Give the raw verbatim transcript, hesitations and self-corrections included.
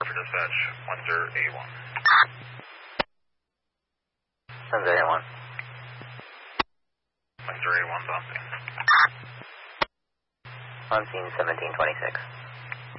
for dispatch, one zero eight one. one zero eight one. one zero eight one's on scene. On scene seventeen twenty-six.